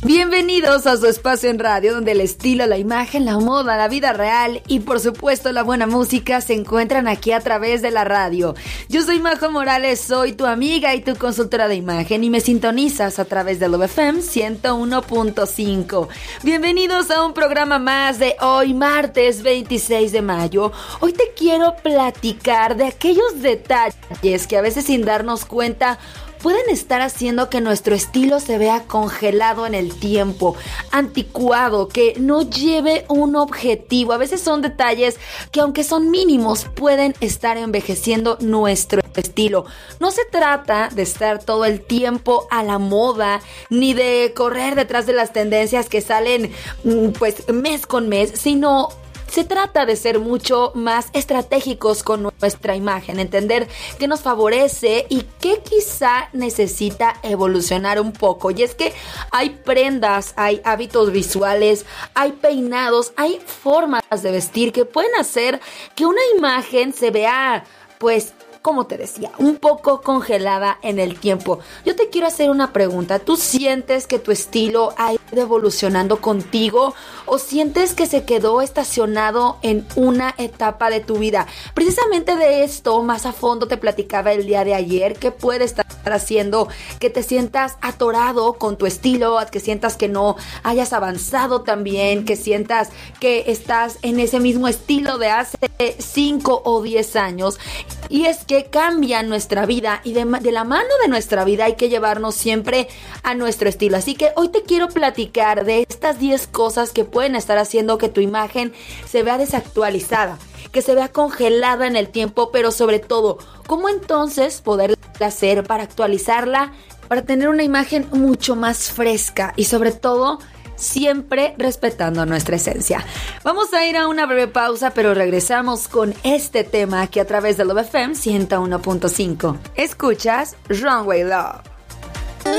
Bienvenidos a su espacio en radio donde el estilo, la imagen, la moda, la vida real y por supuesto la buena música se encuentran aquí a través de la radio. Yo soy Majo Morales, soy tu amiga y tu consultora de imagen y me sintonizas a través de Love FM 101.5. Bienvenidos a un programa más de hoy, martes 26 de mayo. Hoy te quiero platicar de aquellos detalles que a veces sin darnos cuenta pueden estar haciendo que nuestro estilo se vea congelado en el tiempo, anticuado, que no lleve un objetivo. A veces son detalles que aunque son mínimos pueden estar envejeciendo nuestro estilo. No se trata de estar todo el tiempo a la moda, ni de correr detrás de las tendencias que salen pues mes con mes, sino se trata de ser mucho más estratégicos con nuestra imagen, entender qué nos favorece y qué quizá necesita evolucionar un poco. Y es que hay prendas, hay hábitos visuales, hay peinados, hay formas de vestir que pueden hacer que una imagen se vea, pues, como te decía, un poco congelada en el tiempo. Yo te quiero hacer una pregunta. ¿Tú sientes que tu estilo ha ido evolucionando contigo o sientes que se quedó estacionado en una etapa de tu vida? Precisamente de esto más a fondo te platicaba el día de ayer. ¿Qué puede estar haciendo que te sientas atorado con tu estilo, que sientas que no hayas avanzado también, que sientas que estás en ese mismo estilo de hace 5 o 10 años? Y es que cambia nuestra vida y de la mano de nuestra vida hay que llevarnos siempre a nuestro estilo. Así que hoy te quiero platicar de estas 10 cosas que pueden estar haciendo que tu imagen se vea desactualizada, que se vea congelada en el tiempo, pero sobre todo, ¿cómo entonces poder hacer para actualizarla, para tener una imagen mucho más fresca y sobre todo siempre respetando nuestra esencia? Vamos a ir a una breve pausa, pero regresamos con este tema aquí a través de Love FM 101.5. Escuchas Runway Love.